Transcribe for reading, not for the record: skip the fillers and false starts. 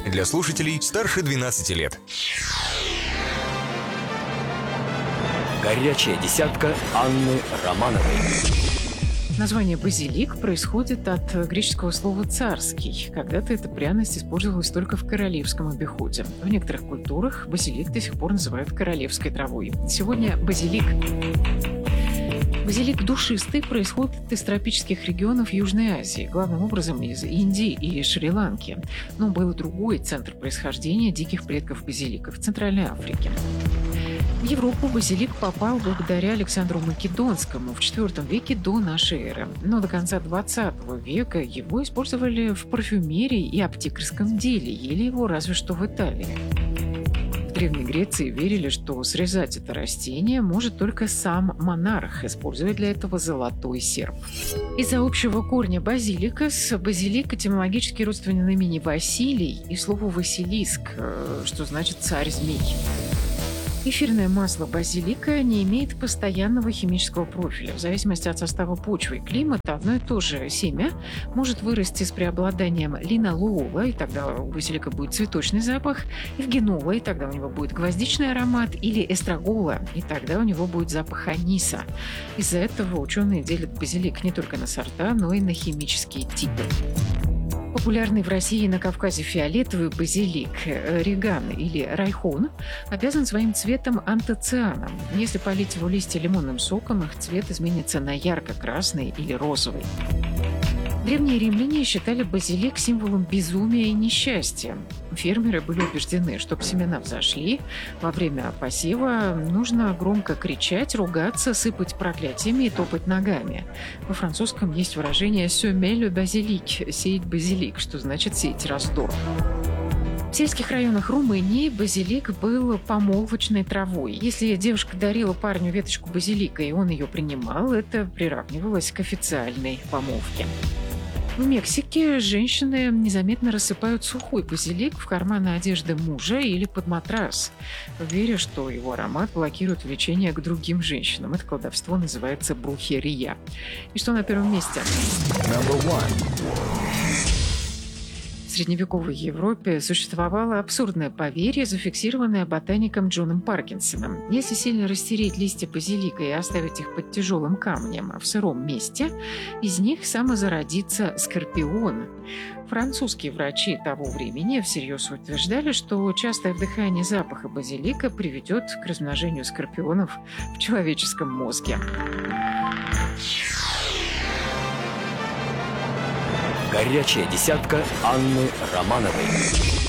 Для слушателей старше 12 лет. Горячая десятка Анны Романовой. Название базилик происходит от греческого слова «царский». Когда-то эта пряность использовалась только в королевском обиходе. В некоторых культурах базилик до сих пор называют королевской травой. Сегодня базилик душистый происходит из тропических регионов Южной Азии, главным образом из Индии и Шри-Ланки. Но был и другой центр происхождения диких предков базилика в Центральной Африке. В Европу базилик попал благодаря Александру Македонскому в IV веке до нашей эры. Но до конца XX века его использовали в парфюмерии и аптекарском деле, ели его разве что в Италии. В Древней Греции верили, что срезать это растение может только сам монарх, используя для этого золотой серп. Из-за общего корня базиликас базилик этимологически родственен имени Василий и слову «василиск», что значит «царь-змей». Эфирное масло базилика не имеет постоянного химического профиля. В зависимости от состава почвы и климата одно и то же семя может вырасти с преобладанием линолола, и тогда у базилика будет цветочный запах, эвгенола, и тогда у него будет гвоздичный аромат, или эстрагола, и тогда у него будет запах аниса. Из-за этого ученые делят базилик не только на сорта, но и на химические типы. Популярный в России и на Кавказе фиолетовый базилик реган или райхон обязан своим цветом антоцианам. Если полить его листья лимонным соком, их цвет изменится на ярко-красный или розовый. Древние римляне считали базилик символом безумия и несчастья. Фермеры были убеждены, чтобы семена взошли, во время посева нужно громко кричать, ругаться, сыпать проклятиями и топать ногами. Во французском есть выражение «semer le basilic» – «сеять базилик», что значит «сеять раздор». В сельских районах Румынии базилик был помолвочной травой. Если девушка дарила парню веточку базилика, и он ее принимал, это приравнивалось к официальной помолвке. В Мексике женщины незаметно рассыпают сухой базилик в карманы одежды мужа или под матрас, веря, что его аромат блокирует влечение к другим женщинам. Это колдовство называется брухерия. И что на первом месте? В средневековой Европе существовало абсурдное поверье, зафиксированное ботаником Джоном Паркинсоном. Если сильно растереть листья базилика и оставить их под тяжелым камнем в сыром месте, из них самозародится скорпион. Французские врачи того времени всерьез утверждали, что частое вдыхание запаха базилика приведет к размножению скорпионов в человеческом мозге. Горячая десятка Анны Романовой.